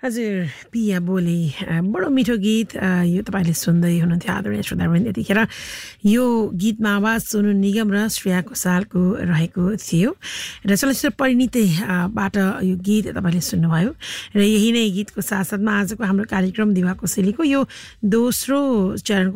हजुर पिया बोली बडो मिठो गीत यो तपाईले सुन्दै हुनुहुन्थ्यो आदरणीय श्रोतावृन्द यतिखेर यो गीतमा आवाज सोनु निगम र श्रेया घोषालको रहेको थियो र चलचित्र परिणीतबाट यो गीत तपाईले सुन्नुभयो र यही नै गीतको साथसाथमा आजको हाम्रो कार्यक्रम दिवा कोसेलीको यो दोस्रो चरणको